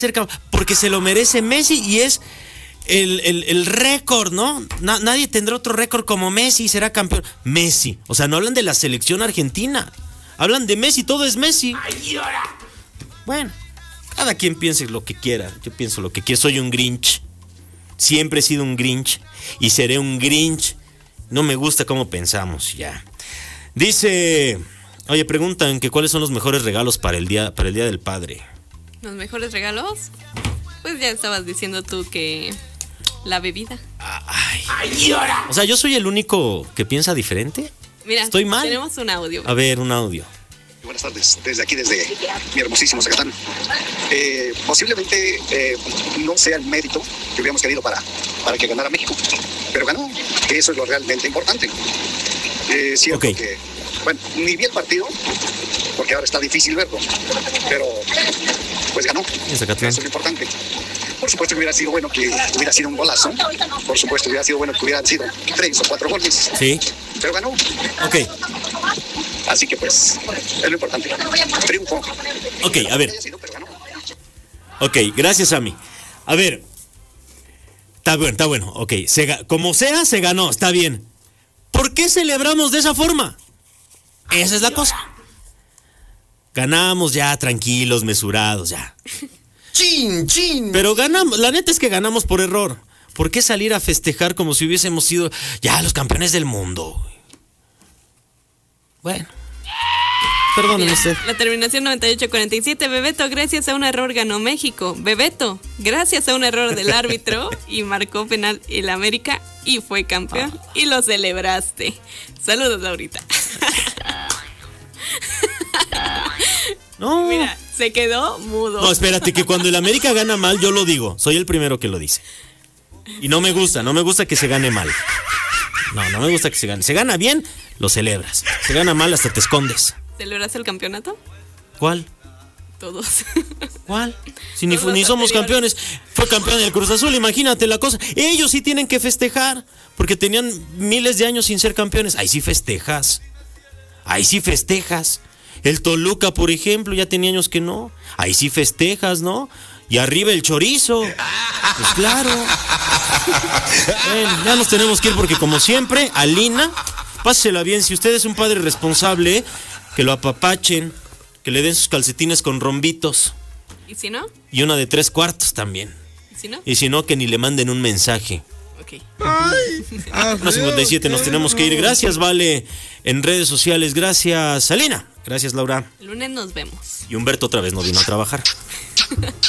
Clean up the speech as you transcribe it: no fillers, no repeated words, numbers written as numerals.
porque se lo merece Messi y es el récord, ¿no? Nadie tendrá otro récord como Messi y será campeón. Messi, o sea, no hablan de la selección argentina, hablan de Messi, todo es Messi. Bueno, cada quien piense lo que quiera, yo pienso lo que quiero, soy un Grinch, siempre he sido un Grinch y seré un Grinch, no me gusta cómo pensamos, ya. Dice, oye, preguntan que cuáles son los mejores regalos para el día del padre. ¿Los mejores regalos? Pues ya estabas diciendo tú que la bebida. O sea, ¿yo soy el único que piensa diferente? Mira, ¿estoy mal? Tenemos un audio. A ver, un audio. Buenas tardes, desde aquí, desde mi hermosísimo Zacatán. Posiblemente no sea el mérito que hubiéramos querido para que ganara México, pero ganó, que eso es lo realmente importante. Cierto que, bueno, ni vi el partido, porque ahora está difícil verlo, pero pues ganó, eso es lo importante. Por supuesto que hubiera sido bueno que hubiera sido un golazo, por supuesto hubiera sido bueno que hubieran sido 3 o 4 goles, sí, pero ganó. Ok. Así que pues, es lo importante, triunfo. Ok, a ver. Ok, gracias, Ami. A ver, está bueno, ok, como sea, se ganó, está bien. ¿Por qué celebramos de esa forma? Esa es la cosa. Ganamos ya, tranquilos, mesurados, ya. ¡Chin! Pero ganamos, la neta es que ganamos por error. ¿Por qué salir a festejar como si hubiésemos sido ya los campeones del mundo? Bueno. Perdóneme usted. La terminación 9847, Bebeto, gracias a un error ganó México. Bebeto, gracias a un error del árbitro y marcó penal el América y fue campeón y lo celebraste. Saludos, Laurita. No. Mira, se quedó mudo. No, espérate, que cuando el América gana mal, yo lo digo. Soy el primero que lo dice. Y no me gusta que se gane mal. No me gusta que se gane. Se gana bien, lo celebras. Se gana mal, hasta te escondes. ¿Celebraste el campeonato? ¿Cuál? Todos. ¿Cuál? Si ni somos campeones. Fue campeón del Cruz Azul, imagínate la cosa. Ellos sí tienen que festejar, porque tenían miles de años sin ser campeones. Ahí sí festejas. El Toluca, por ejemplo, ya tenía años que no. Ahí sí festejas, ¿no? Y arriba el chorizo. Pues claro. Bueno, ya nos tenemos que ir porque, como siempre, Alina, pásela bien. Si usted es un padre responsable, que lo apapachen, que le den sus calcetines con rombitos. ¿Y si no? Y una de 3/4 también. ¿Y si no? Y si no, que ni le manden un mensaje. Ok. 1:57, nos tenemos que ir. Gracias, Vale, en redes sociales. Gracias, Alina. Gracias, Laura. El lunes nos vemos. Y Humberto otra vez no vino a trabajar.